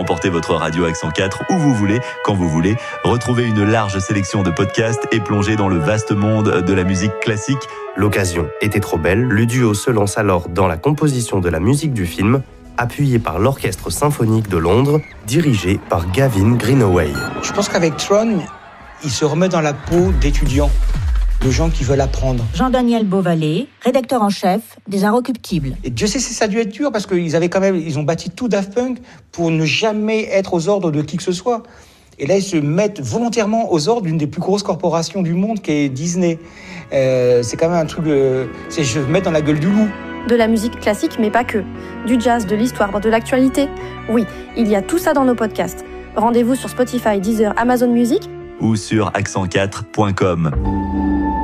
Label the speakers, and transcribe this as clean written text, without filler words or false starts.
Speaker 1: Emportez votre radio Accent 4 où vous voulez, quand vous voulez. Retrouvez une large sélection de podcasts et plongez dans le vaste monde de la musique classique.
Speaker 2: L'occasion était trop belle, le duo se lance alors dans la composition de la musique du film, appuyé par l'Orchestre Symphonique de Londres, dirigé par Gavin Greenaway.
Speaker 3: Je pense qu'avec Tron, il se remet dans la peau d'étudiants, de gens qui veulent apprendre.
Speaker 4: Jean-Daniel Beauvalet, rédacteur en chef des Inrecuptibles.
Speaker 3: Et Dieu sait si ça a dû être dur, parce qu'ils ont bâti tout Daft Punk pour ne jamais être aux ordres de qui que ce soit. Et là, ils se mettent volontairement aux ordres d'une des plus grosses corporations du monde, qui est Disney. C'est quand même un truc... c'est je me mets dans la gueule du loup.
Speaker 5: De la musique classique, mais pas que. Du jazz, de l'histoire, de l'actualité. Oui, il y a tout ça dans nos podcasts. Rendez-vous sur Spotify, Deezer, Amazon Music
Speaker 1: ou sur accent4.com.